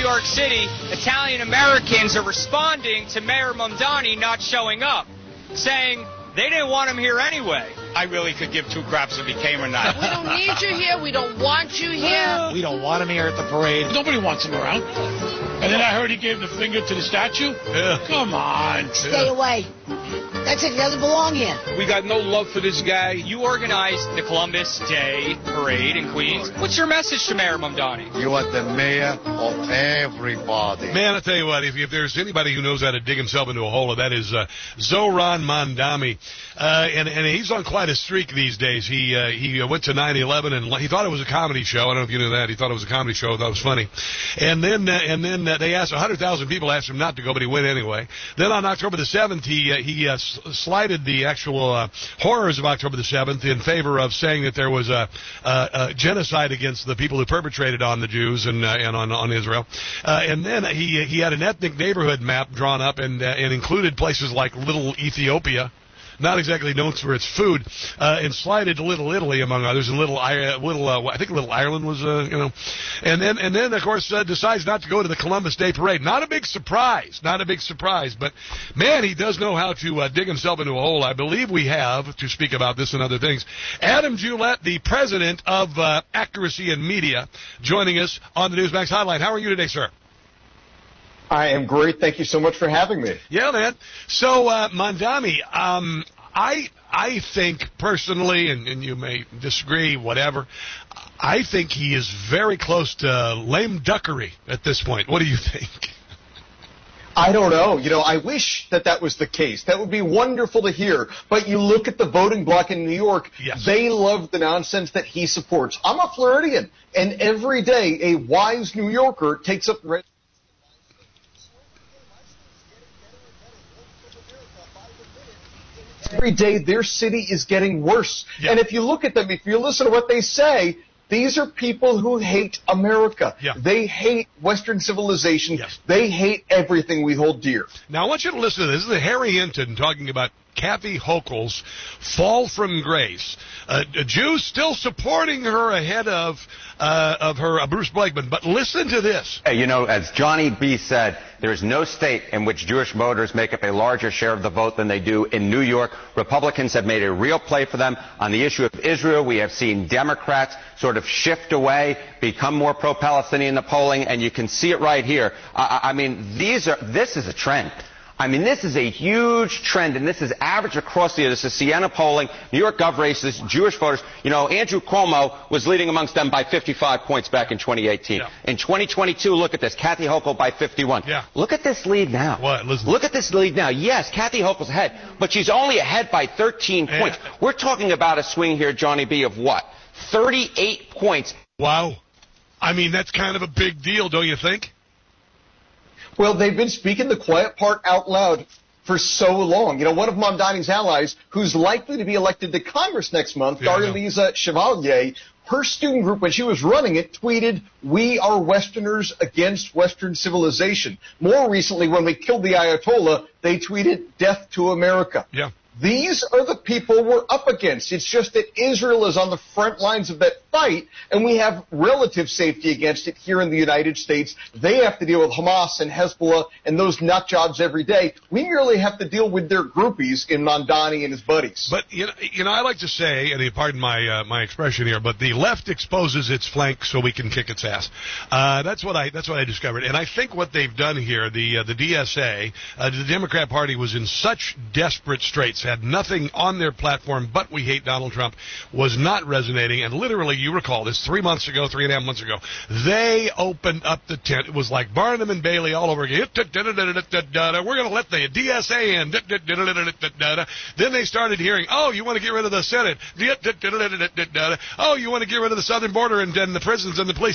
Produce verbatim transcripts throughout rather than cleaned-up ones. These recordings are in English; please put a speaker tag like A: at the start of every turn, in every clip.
A: York City, Italian Americans are responding to Mayor Mamdani not showing up, saying they didn't want him here anyway.
B: I really could give two craps if he came or not.
C: We don't need you here. We don't want you here.
D: We don't want him here at the parade.
E: Nobody wants him around. And then I heard he gave the finger to the statue.
B: Yeah.
E: Come on.
F: Stay away. That's it. He doesn't belong here.
B: We got no love for this guy.
A: You organized the Columbus Day Parade in Queens. What's your message to Mayor Mamdani?
G: You are the mayor of everybody.
H: Man, I tell you what, if, if there's anybody who knows how to dig himself into a hole, that is uh, Zohran Mamdani. Uh, and, and he's on quite a streak these days. He uh, he went to nine eleven, and he thought it was a comedy show. I don't know if you knew that. He thought it was a comedy show. Thought it was funny. And then uh, and then uh, they asked, one hundred thousand people asked him not to go, but he went anyway. Then on October the seventh, he, uh, he uh, slighted the actual uh, horrors of October the seventh in favor of saying that there was a, a, a genocide against the people who perpetrated on the Jews and uh, and on, on Israel. Uh, and then he he had an ethnic neighborhood map drawn up and uh, and included places like Little Ethiopia, not exactly known for its food, uh, and slighted Little Italy among others, and Little, uh, little uh, I think Little Ireland was, uh, you know, and then and then of course uh, decides not to go to the Columbus Day Parade. Not a big surprise, not a big surprise, but man, he does know how to uh, dig himself into a hole. I believe we have to speak about this and other things. Adam Gillette, the president of uh, Accuracy in Media, joining us on the Newsmax Hotline. How are you today, sir?
I: I am great. Thank you so much for having me.
H: Yeah, man. So, uh, Mamdani, um, I I think personally, and, and you may disagree, whatever, I think he is very close to lame duckery at this point. What do you think?
I: I don't know. You know, I wish that that was the case. That would be wonderful to hear. But you look at the voting bloc in New York, yes. They love the nonsense that he supports. I'm a Floridian, and every day a wise New Yorker takes up red. Every day their city is getting worse. Yeah. And if you look at them, if you listen to what they say, these are people who hate America.
H: Yeah.
I: They hate Western civilization.
H: Yes.
I: They hate everything we hold dear.
H: Now, I want you to listen to this. This is Harry Hinton talking about Kathy Hochul's fall from grace. Uh, Jews still supporting her ahead of uh, of her uh, Bruce Blakeman. But listen to this.
J: Hey, you know, as Johnny B. said, there is no state in which Jewish voters make up a larger share of the vote than they do in New York. Republicans have made a real play for them on the issue of Israel. We have seen Democrats sort of shift away, become more pro-Palestinian in the polling, and you can see it right here. I, I mean, these are this is a trend. I mean, this is a huge trend, and this is average across the year. This is Siena polling, New York Gov races, Jewish voters. You know, Andrew Cuomo was leading amongst them by fifty-five points back in twenty eighteen.
H: Yeah.
J: In twenty twenty-two, look at this, Kathy Hochul by fifty-one.
H: Yeah.
J: Look at this lead now.
H: What? Listen.
J: Look at this lead now. Yes, Kathy Hochul's ahead, but she's only ahead by thirteen
H: yeah.
J: points. We're talking about a swing here, Johnny B., of what? thirty-eight points.
H: Wow. I mean, that's kind of a big deal, don't you think?
I: Well, they've been speaking the quiet part out loud for so long. You know, one of Mamdani's allies, who's likely to be elected to Congress next month,
H: yeah,
I: Darlisa Chevalier, her student group, when she was running it, tweeted, "We are Westerners against Western civilization." More recently, when we killed the Ayatollah, they tweeted, "Death to America."
H: Yeah.
I: These are the people we're up against. It's just that Israel is on the front lines of that fight, and we have relative safety against it here in the United States. They have to deal with Hamas and Hezbollah and those nut jobs every day. We merely have to deal with their groupies in Mamdani and his buddies.
H: But, you know, you know I like to say, and pardon my uh, my expression here, but the left exposes its flank so we can kick its ass. Uh, that's what I that's what I discovered. And I think what they've done here, the uh, the D S A, uh, the Democrat Party was in such desperate straits, had nothing on their platform but we hate Donald Trump, was not resonating, and literally, you recall this, three months ago, three and a half months ago, they opened up the tent. It was like Barnum and Bailey all over again. We're going to let the D S A in. Then they started hearing, oh, you want to get rid of the Senate. Oh, you want to get rid of the southern border and, and the prisons and the police.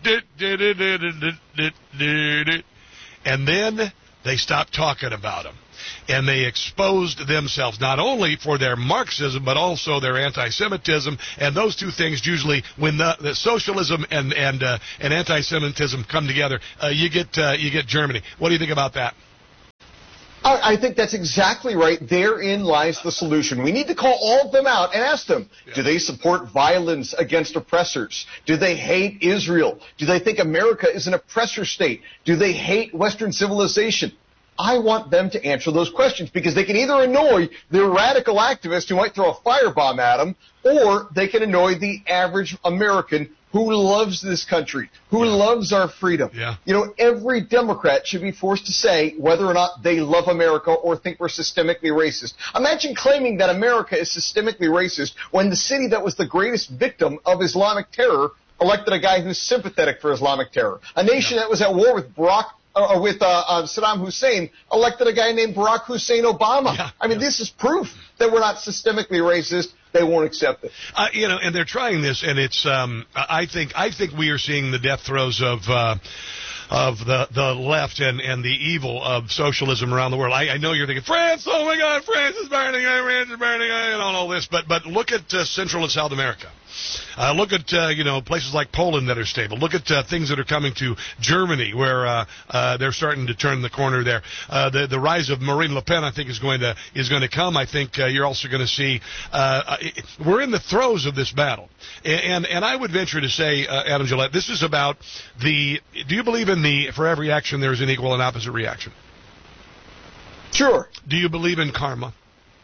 H: And then they stopped talking about them. And they exposed themselves not only for their Marxism, but also their anti-Semitism. And those two things usually, when the, the socialism and and uh, and anti-Semitism come together, uh, you get uh, you get Germany. What do you think about that?
I: I, I think that's exactly right. Therein lies the solution. We need to call all of them out and ask them, yeah. do they support violence against oppressors? Do they hate Israel? Do they think America is an oppressor state? Do they hate Western civilization? I want them to answer those questions because they can either annoy the radical activist who might throw a firebomb at them, or they can annoy the average American who loves this country, who yeah. loves our freedom. Yeah. You know, every Democrat should be forced to say whether or not they love America or think we're systemically racist. Imagine claiming that America is systemically racist when the city that was the greatest victim of Islamic terror elected a guy who's sympathetic for Islamic terror. A nation yeah. that was at war with Barack Uh, with uh, uh, Saddam Hussein, elected a guy named Barack Hussein Obama. Yeah, I mean, yeah. this is proof that we're not systemically racist. They won't accept it.
H: Uh, you know, and they're trying this, and it's. Um, I think. I think we are seeing the death throes of. Uh, of the, the left and, and the evil of socialism around the world. I, I know you're thinking, France, oh my God, France is burning, France is burning, and all this, but, but look at uh, Central and South America. Uh, look at, uh, you know, places like Poland that are stable. Look at uh, things that are coming to Germany where uh, uh, they're starting to turn the corner there. Uh, the, the rise of Marine Le Pen, I think, is going to is going to come. I think uh, you're also going to see uh, – we're in the throes of this battle. And, and, and I would venture to say, uh, Adam Gillette, this is about the – do you believe in the for every action there is an equal and opposite reaction?
I: Sure.
H: Do you believe in karma?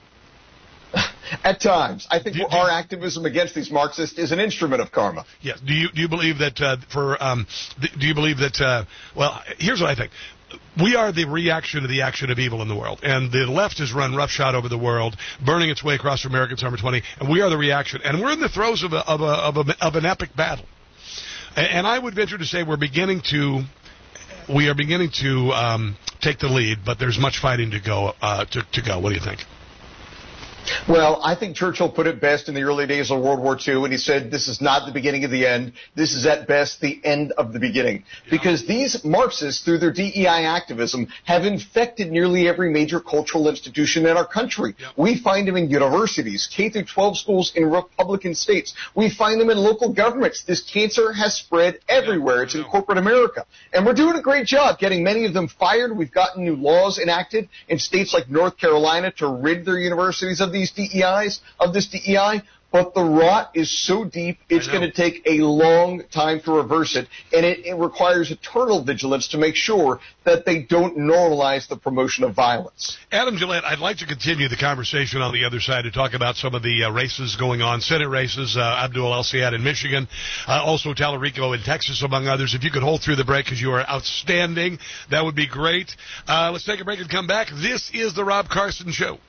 I: At times. I think
H: do,
I: our
H: do,
I: activism against these Marxists is an instrument of karma.
H: Yes. Do you do you believe that uh, for um, do you believe that uh, well, here's what I think. We are the reaction to the action of evil in the world. And the left has run roughshod over the world, burning its way across American Summer twenty, and we are the reaction. And we're in the throes of a, of a, of, a, of an epic battle. And, and I would venture to say we're beginning to we are beginning to um, take the lead, but there's much fighting to go uh, to, to go. What do you think?
I: Well, I think Churchill put it best in the early days of World War Two, and he said, this is not the beginning of the end. This is at best the end of the beginning. Yeah. Because these Marxists, through their D E I activism, have infected nearly every major cultural institution in our country. Yeah. We find them in universities, K through twelve schools in Republican states. We find them in local governments. This cancer has spread everywhere. Yeah, it's in corporate America. And we're doing a great job getting many of them fired. We've gotten new laws enacted in states like North Carolina to rid their universities of these D E Is, of this D E I, but the rot is so deep, it's going to take a long time to reverse it, and it, it requires eternal vigilance to make sure that they don't normalize the promotion of violence.
H: Adam Gillette, I'd like to continue the conversation on the other side to talk about some of the uh, races going on, Senate races, uh, Abdul El-Sayed in Michigan, uh, also Talarico in Texas, among others. If you could hold through the break because you are outstanding, that would be great. Uh, let's take a break and come back. This is the Rob Carson Show.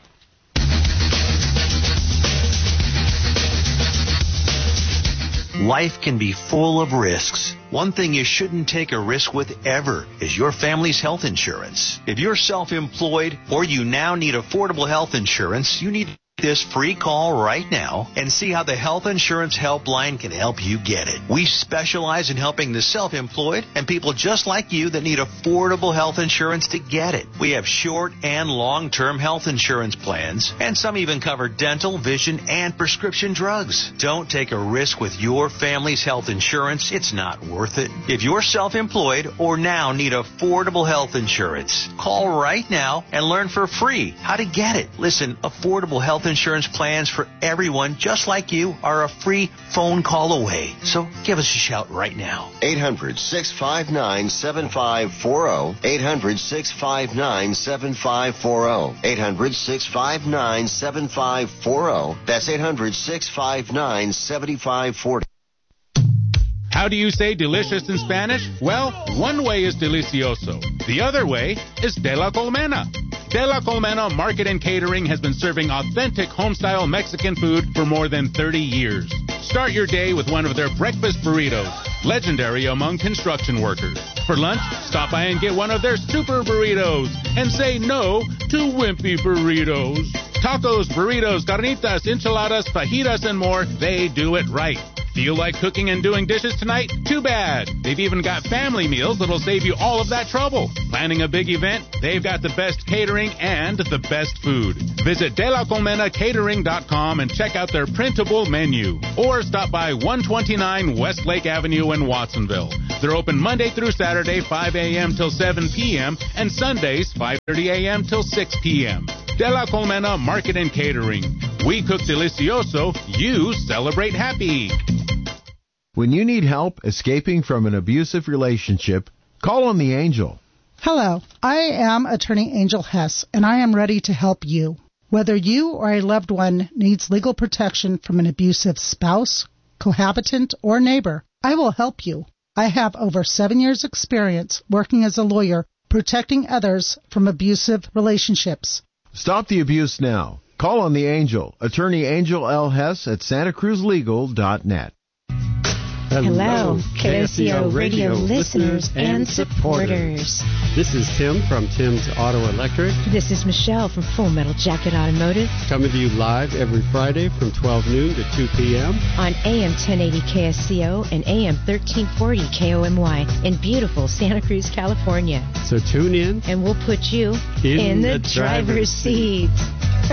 D: Life can be full of risks. One thing you shouldn't take a risk with ever is your family's health insurance. If you're self-employed or you now need affordable health insurance, you need this free call right now and see how the Health Insurance Helpline can help you get it. We specialize in helping the self-employed and people just like you that need affordable health insurance to get it. We have short and long-term health insurance plans, and some even cover dental, vision, and prescription drugs. Don't take a risk with your family's health insurance. It's not worth it. If you're self-employed or now need affordable health insurance, call right now and learn for free how to get it. Listen, affordable health insurance plans for everyone just like you are a free phone call away. So give us a shout right now.
K: eight hundred, six five nine, seven five four zero. eight hundred, six five nine, seven five four zero. eight hundred, six five nine, seven five four zero. That's eight hundred, six five nine, seven five four zero.
L: How do you say delicious in Spanish? Well, one way is delicioso. The other way is de la colmena. De la Colmena Market and Catering has been serving authentic home-style Mexican food for more than thirty years. Start your day with one of their breakfast burritos, legendary among construction workers. For lunch, stop by and get one of their super burritos and say no to wimpy burritos. Tacos, burritos, carnitas, enchiladas, fajitas, and more, they do it right. Feel like cooking and doing dishes tonight? Too bad. They've even got family meals that'll save you all of that trouble. Planning a big event? They've got the best catering and the best food. Visit de la colmena catering dot com and check out their printable menu. Or stop by one twenty-nine Westlake Avenue in Watsonville. They're open Monday through Saturday, five a.m. till seven p.m. and Sundays, five thirty a.m. till six p.m. De la Colmena Market and Catering. We cook delicioso, you celebrate happy.
M: When you need help escaping from an abusive relationship, call on the Angel.
N: Hello, I am Attorney Angel Hess, and I am ready to help you. Whether you or a loved one needs legal protection from an abusive spouse, cohabitant, or neighbor, I will help you. I have over seven years' experience working as a lawyer protecting others from abusive relationships.
M: Stop the abuse now. Call on the Angel, Attorney Angel L. Hess at santa cruz legal dot net.
O: Hello, K S C O Radio listeners and supporters.
P: This is Tim from Tim's Auto Electric.
O: This is Michelle from Full Metal Jacket Automotive.
P: Coming to you live every Friday from twelve noon to two p.m.
O: on A M ten eighty K S C O and A M thirteen forty K O M Y in beautiful Santa Cruz, California.
P: So tune in.
O: And we'll put you
P: in,
O: in the,
P: the
O: driver's
P: driver's
O: seat.